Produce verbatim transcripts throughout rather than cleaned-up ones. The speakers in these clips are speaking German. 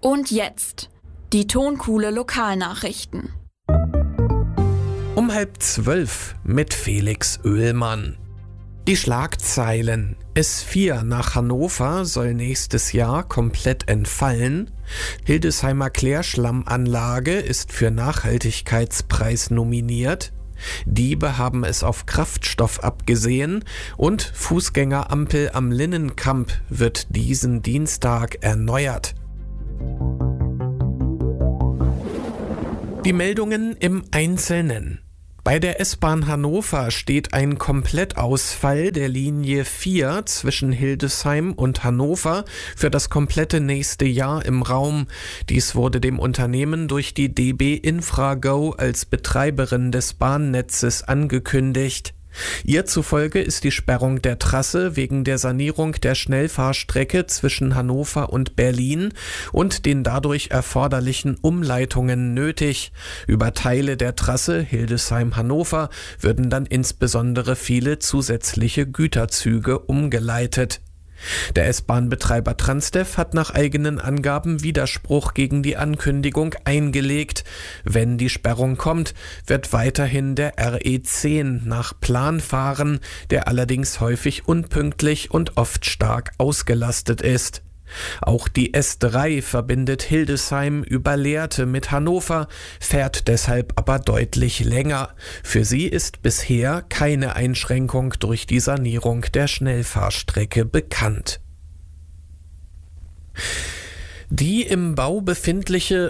Und jetzt die Tonkuhle Lokalnachrichten. Um halb zwölf mit Felix Oehlmann. Die Schlagzeilen. S vier nach Hannover soll nächstes Jahr komplett entfallen. Hildesheimer Klärschlammanlage ist für Nachhaltigkeitspreis nominiert. Diebe haben es auf Kraftstoff abgesehen und Fußgängerampel am Linnenkamp wird diesen Dienstag erneuert. Die Meldungen im Einzelnen. Bei der S-Bahn Hannover steht ein Komplettausfall der Linie vier zwischen Hildesheim und Hannover für das komplette nächste Jahr im Raum. Dies wurde dem Unternehmen durch die D B Infrago als Betreiberin des Bahnnetzes angekündigt. Ihr zufolge ist die Sperrung der Trasse wegen der Sanierung der Schnellfahrstrecke zwischen Hannover und Berlin und den dadurch erforderlichen Umleitungen nötig. Über Teile der Trasse Hildesheim-Hannover würden dann insbesondere viele zusätzliche Güterzüge umgeleitet. Der S-Bahn-Betreiber Transdev hat nach eigenen Angaben Widerspruch gegen die Ankündigung eingelegt. Wenn die Sperrung kommt, wird weiterhin der R E zehn nach Plan fahren, der allerdings häufig unpünktlich und oft stark ausgelastet ist. Auch die S drei verbindet Hildesheim über Lehrte mit Hannover, fährt deshalb aber deutlich länger. Für sie ist bisher keine Einschränkung durch die Sanierung der Schnellfahrstrecke bekannt. Die im Bau befindliche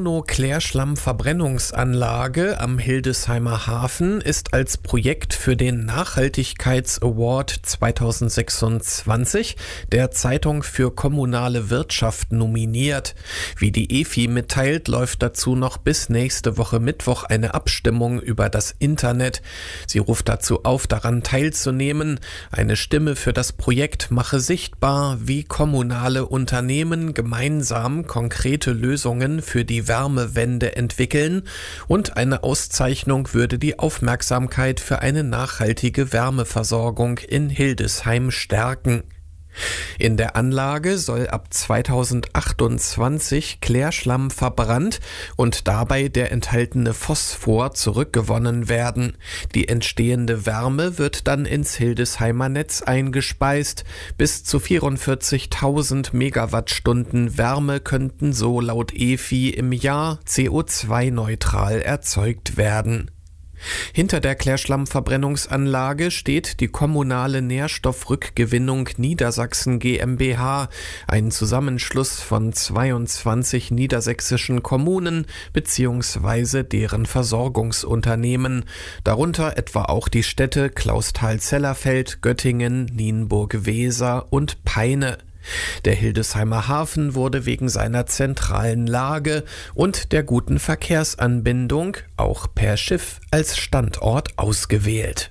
Mono-Klärschlamm-Verbrennungsanlage am Hildesheimer Hafen ist als Projekt für den Nachhaltigkeits-Award zweitausendsechsundzwanzig der Zeitung für kommunale Wirtschaft nominiert. Wie die E F I mitteilt, läuft dazu noch bis nächste Woche Mittwoch eine Abstimmung über das Internet. Sie ruft dazu auf, daran teilzunehmen. Eine Stimme für das Projekt mache sichtbar, wie kommunale Unternehmen gemeinsam konkrete Lösungen für die Wärmewende entwickeln und eine Auszeichnung würde die Aufmerksamkeit für eine nachhaltige Wärmeversorgung in Hildesheim stärken. In der Anlage soll ab zweitausendachtundzwanzig Klärschlamm verbrannt und dabei der enthaltene Phosphor zurückgewonnen werden. Die entstehende Wärme wird dann ins Hildesheimer Netz eingespeist. Bis zu vierundvierzigtausend Megawattstunden Wärme könnten so laut E F I im Jahr C O zwei neutral erzeugt werden. Hinter der Klärschlammverbrennungsanlage steht die kommunale Nährstoffrückgewinnung Niedersachsen GmbH, ein Zusammenschluss von zweiundzwanzig niedersächsischen Kommunen bzw. deren Versorgungsunternehmen, darunter etwa auch die Städte Clausthal-Zellerfeld, Göttingen, Nienburg-Weser und Peine. Der Hildesheimer Hafen wurde wegen seiner zentralen Lage und der guten Verkehrsanbindung auch per Schiff als Standort ausgewählt.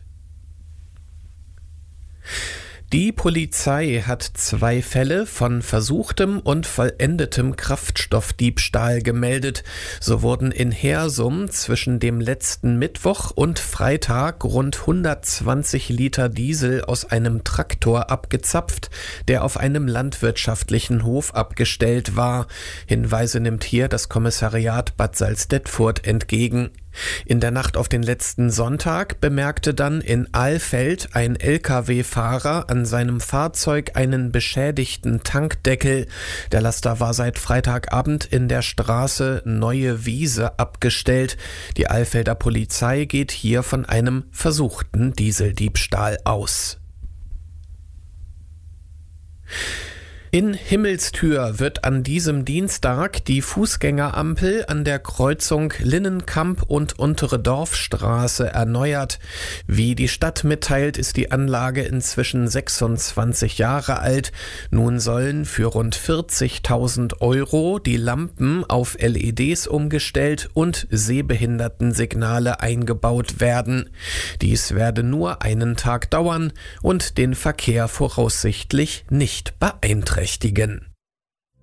Die Polizei hat zwei Fälle von versuchtem und vollendetem Kraftstoffdiebstahl gemeldet. So wurden in Hersum zwischen dem letzten Mittwoch und Freitag rund hundertzwanzig Liter Diesel aus einem Traktor abgezapft, der auf einem landwirtschaftlichen Hof abgestellt war. Hinweise nimmt hier das Kommissariat Bad Salzdetfurt entgegen. In der Nacht auf den letzten Sonntag bemerkte dann in Alfeld ein L K W-Fahrer an seinem Fahrzeug einen beschädigten Tankdeckel. Der Laster war seit Freitagabend in der Straße Neue Wiese abgestellt. Die Alfelder Polizei geht hier von einem versuchten Dieseldiebstahl aus. In Himmelstür wird an diesem Dienstag die Fußgängerampel an der Kreuzung Linnenkamp und Untere Dorfstraße erneuert. Wie die Stadt mitteilt, ist die Anlage inzwischen sechsundzwanzig Jahre alt. Nun sollen für rund vierzigtausend Euro die Lampen auf L E Ds umgestellt und Sehbehindertensignale eingebaut werden. Dies werde nur einen Tag dauern und den Verkehr voraussichtlich nicht beeinträchtigen.